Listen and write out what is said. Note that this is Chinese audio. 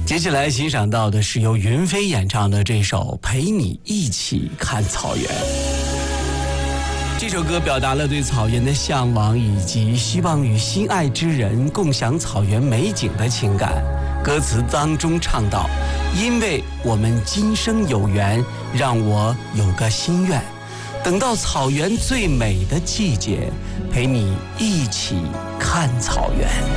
接下来欣赏到的是由云飞演唱的这首《陪你一起看草原》。这首歌表达了对草原的向往，以及希望与心爱之人共享草原美景的情感。歌词当中唱道：因为我们今生有缘，让我有个心愿，等到草原最美的季节，陪你一起看草原。